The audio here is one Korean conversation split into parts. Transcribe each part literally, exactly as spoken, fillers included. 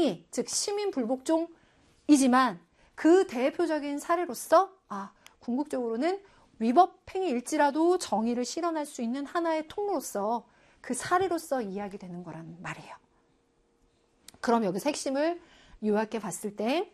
정의, 즉 시민 불복종이지만 그 대표적인 사례로서 아, 궁극적으로는 위법 행위일지라도 정의를 실현할 수 있는 하나의 통로로서 그 사례로서 이야기되는 거란 말이에요. 그럼 여기서 핵심을 요약해 봤을 때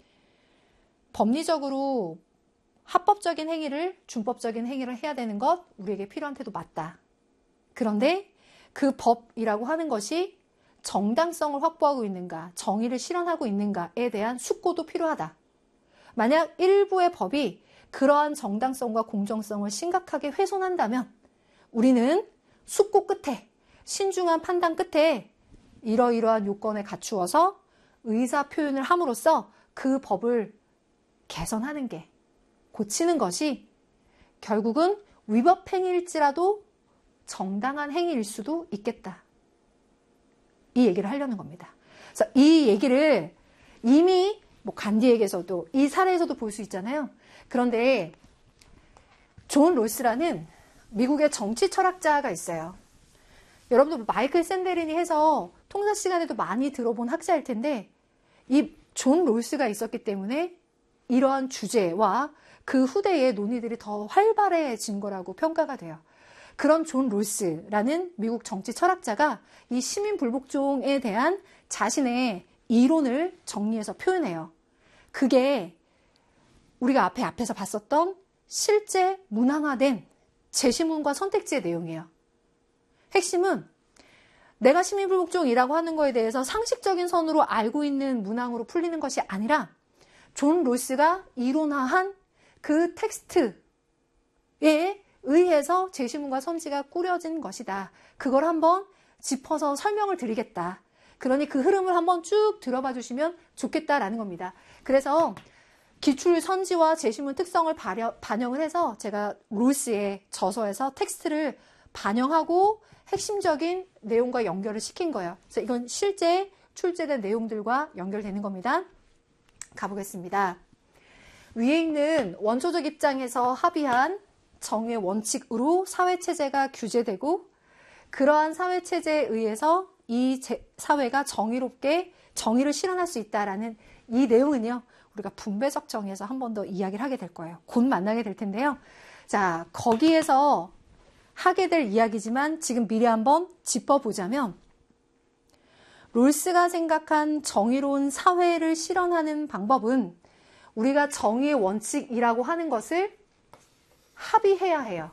법리적으로 합법적인 행위를 준법적인 행위를 해야 되는 것 우리에게 필요한 태도 맞다. 그런데 그 법이라고 하는 것이 정당성을 확보하고 있는가, 정의를 실현하고 있는가에 대한 숙고도 필요하다. 만약 일부의 법이 그러한 정당성과 공정성을 심각하게 훼손한다면 우리는 숙고 끝에, 신중한 판단 끝에 이러이러한 요건을 갖추어서 의사 표현을 함으로써 그 법을 개선하는 게, 고치는 것이 결국은 위법 행위일지라도 정당한 행위일 수도 있겠다. 이 얘기를 하려는 겁니다. 그래서 이 얘기를 이미 뭐 간디에게서도 이 사례에서도 볼 수 있잖아요. 그런데 존 롤스라는 미국의 정치 철학자가 있어요. 여러분들 마이클 샌데린이 해서 통사 시간에도 많이 들어본 학자일 텐데 이 존 롤스가 있었기 때문에 이러한 주제와 그 후대의 논의들이 더 활발해진 거라고 평가가 돼요. 그런 존 롤스라는 미국 정치 철학자가 이 시민 불복종에 대한 자신의 이론을 정리해서 표현해요. 그게 우리가 앞에 앞에서 봤었던 실제 문항화된 제시문과 선택지의 내용이에요. 핵심은 내가 시민 불복종이라고 하는 거에 대해서 상식적인 선으로 알고 있는 문항으로 풀리는 것이 아니라 존 롤스가 이론화한 그 텍스트에 의해서 제시문과 선지가 꾸려진 것이다. 그걸 한번 짚어서 설명을 드리겠다. 그러니 그 흐름을 한번 쭉 들어봐 주시면 좋겠다라는 겁니다. 그래서 기출 선지와 제시문 특성을 반영을 해서 제가 롤스의 저서에서 텍스트를 반영하고 핵심적인 내용과 연결을 시킨 거예요. 그래서 이건 실제 출제된 내용들과 연결되는 겁니다. 가보겠습니다. 위에 있는 원초적 입장에서 합의한 정의 원칙으로 사회체제가 규제되고 그러한 사회체제에 의해서 이 사회가 정의롭게 정의를 실현할 수 있다라는 이 내용은요. 우리가 분배적 정의에서 한 번 더 이야기를 하게 될 거예요. 곧 만나게 될 텐데요. 자, 거기에서 하게 될 이야기지만 지금 미리 한번 짚어보자면 롤스가 생각한 정의로운 사회를 실현하는 방법은 우리가 정의의 원칙이라고 하는 것을 합의해야 해요.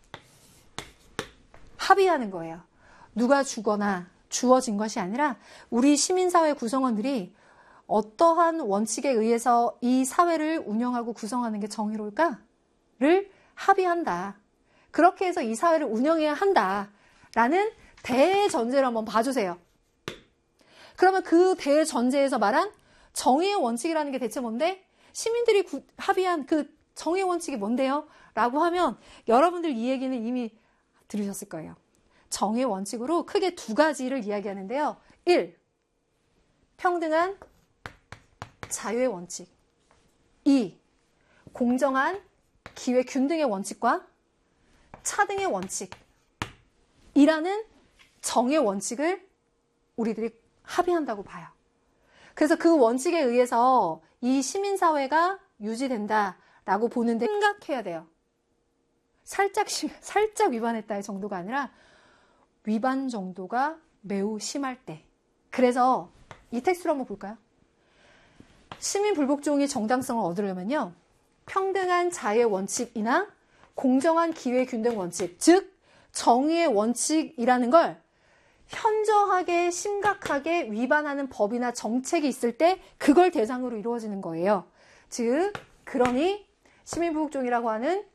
합의하는 거예요. 누가 주거나 주어진 것이 아니라 우리 시민사회 구성원들이 어떠한 원칙에 의해서 이 사회를 운영하고 구성하는 게 정의로울까를 합의한다. 그렇게 해서 이 사회를 운영해야 한다라는 대전제를 한번 봐주세요. 그러면 그 대전제에서 말한 정의의 원칙이라는 게 대체 뭔데? 시민들이 구, 합의한 그 정의의 원칙이 뭔데요? 라고 하면 여러분들 이 얘기는 이미 들으셨을 거예요. 정의의 원칙으로 크게 두 가지를 이야기하는데요. 일. 평등한 자유의 원칙. 이. 공정한 기회 균등의 원칙과 차등의 원칙. 이라는 정의 원칙을 우리들이 합의한다고 봐요. 그래서 그 원칙에 의해서 이 시민사회가 유지된다라고 보는데 생각해야 돼요. 살짝, 살짝 위반했다의 정도가 아니라 위반 정도가 매우 심할 때. 그래서 이 텍스트를 한번 볼까요? 시민 불복종이 정당성을 얻으려면요. 평등한 자유의 원칙이나 공정한 기회 균등 원칙, 즉 정의의 원칙이라는 걸 현저하게 심각하게 위반하는 법이나 정책이 있을 때 그걸 대상으로 이루어지는 거예요. 즉 그러니 시민 불복종이라고 하는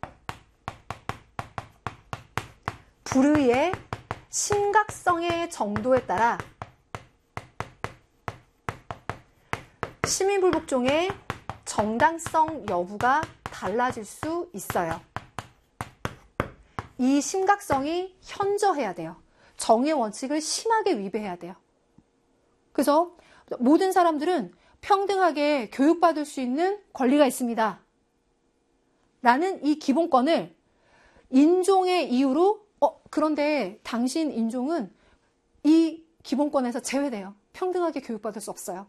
불의의 심각성의 정도에 따라 시민 불복종의 정당성 여부가 달라질 수 있어요. 이 심각성이 현저해야 돼요. 정의 원칙을 심하게 위배해야 돼요. 그래서 모든 사람들은 평등하게 교육받을 수 있는 권리가 있습니다. 라는 이 기본권을 인종의 이유로 어 그런데 당신 인종은 이 기본권에서 제외돼요. 평등하게 교육받을 수 없어요.